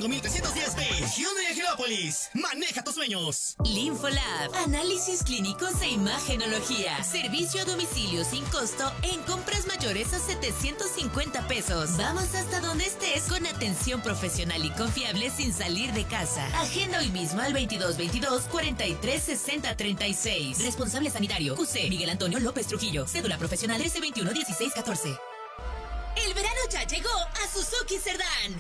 5310B, Hyundai Angelópolis. Maneja tus sueños. Linfolab, análisis clínicos e imagenología. Servicio a domicilio sin costo en compras mayores a 750 pesos. Vamos hasta donde estés con atención profesional y confiable sin salir de casa. Agenda hoy mismo al 2222 43 60 36. Responsable sanitario QC Miguel Antonio López Trujillo. Cédula profesional S21 16 14. El verano ya llegó a Suzuki Cerdán.